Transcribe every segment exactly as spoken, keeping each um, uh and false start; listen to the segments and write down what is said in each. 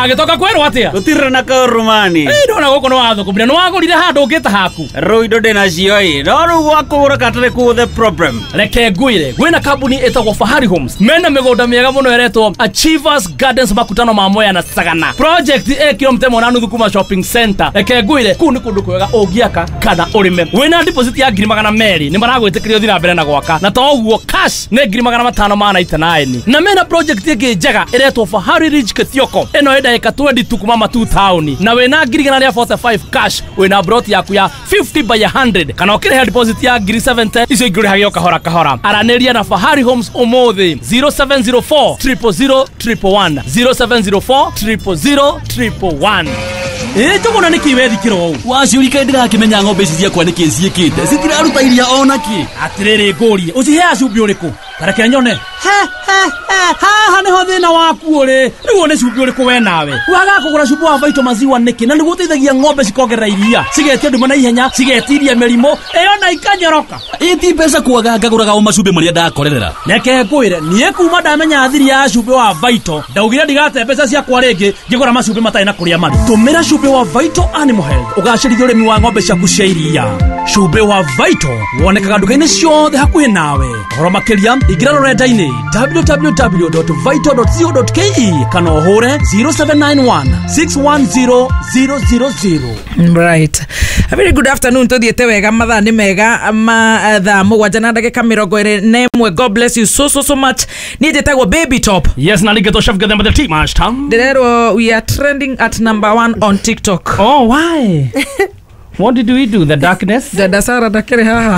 wagetoka kwero atia gutira na kaurumani eh ndona goko no watho kubira no wagurire handu ngita haku roido dena cioi no ru wakugura katare ku the problem reke ngwire gwina kambuni etagwo Fahari Homes mena migunda miega muno eretwo Achievers Gardens makutano ma Moya na Sagana project e kilomita na nuthu kuma shopping center reke ngwire ku ni kundu kwega ungiaka kana urime wina deposit ya ngiri magana meri ni maragwitikirio thira mbere na gwaka na to uguo cash ne ngiri magana matano ma naita nine na mena project ege njega eretwo Fahari Ridge Kithioko eno enda eka twenty-two kuma matu town na wina ngiri gana forty-five cash wina brot yaku ya fifty by one hundred kana ukire deposit ya ngiri seventy icio ngiri hagio kahora kahora araneria na Fahari Homes omothi zero seven zero four zero zero zero one one zero seven zero four zero zero zero one. Eh tugona nikiwethi kiro waciurika ndirakimenya ng'ombe ici ciakwa niki ciikite citiraruta iria ona ki atiriri nguri ucihea cumbi uriku tareke nyone ha ha ha ha ni ho thina waku uri riu ni cumbi uriku we nawe waga kugura cumbi wa Vaito maziwa niki na niguo teithagia ng'ombe cikongerera iria cigetia nduma na ihenya cigetiria mirimo eyo na ikanyoroka iti pesa kuaga ngaguraga o macumbi maria ndakorerera neke ngwire nie kuma ndamenya thiri ya cumbi wa Vaito ndaugire ndigate pesa ciakwa ringi ngigura macumbi matai na kuria mari tumira cumbi wa Vaito Animal Health ugacirithia urimi wa ng'ombe ciaku cia iria cumbi wa Vaito wonekaga nduka-ini ciothe hakuhi nawe horo makiria ingira rurenda-ini w w w dot vaito dot co dot k e kana uhure zero seven nine one six one zero zero zero zero. Right. A very good afternoon to the wega mathaa ni mega ma thaa mugwanja na ndagika mirongo iri na imwe. God bless you so so so much. Ni jetagwo Baby Top. Yes, na ligeto chef gadem the team ashtam. Derero we are trending at number one on TikTok. Oh, why? What did we do? The darkness? The dasara dakere haha.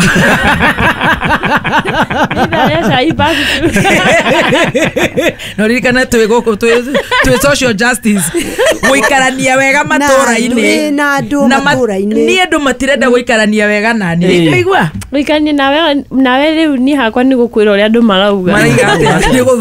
No rikana tuwe goko tuwe tuwe social justice. Wikarania wega matora ine. Na ndo matora ine. Ni ndo matirenda wikarania wega nani. Ndigwa. Wikani nawe nawe riu ni hakwa ni gukwira uria andu marauga. Maraiga